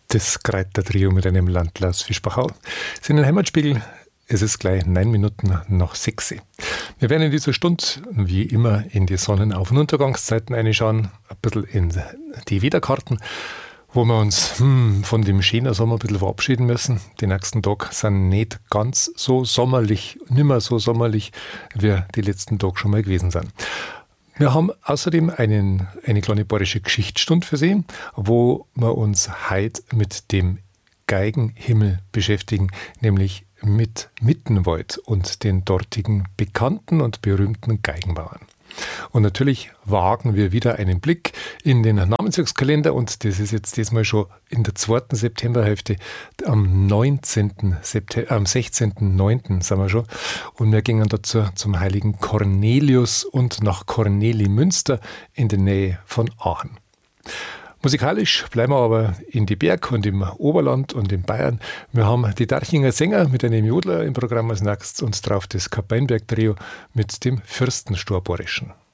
Das Kreiter-Trio mit einem Landler aus Fischbachau. Sie sind ein Heimatspiegel. Es ist gleich 9 Minuten nach 6. Wir werden in dieser Stunde, wie immer, in die Sonnenauf- und Untergangszeiten reinschauen, ein bisschen in die Wetterkarten, wo wir uns von dem schönen Sommer ein bisschen verabschieden müssen. Die nächsten Tage sind nicht ganz so sommerlich, nicht mehr so sommerlich, wie die letzten Tage schon mal gewesen sind. Wir haben außerdem eine kleine bayerische Geschichtsstunde für Sie, wo wir uns heute mit dem Geigenhimmel beschäftigen, nämlich mit Mittenwald und den dortigen bekannten und berühmten Geigenbauern. Und natürlich wagen wir wieder einen Blick in den Namenstagskalender und das ist jetzt diesmal schon in der 2. Septemberhälfte, am 16.09. sind wir schon und wir gehen dazu zum heiligen Cornelius und nach Kornelimünster in der Nähe von Aachen. Musikalisch bleiben wir aber in die Berg und im Oberland und in Bayern. Wir haben die Darchinger Sänger mit einem Jodler im Programm als nächstes und drauf das Kapeinberg-Trio mit dem Fürstenstorborischen.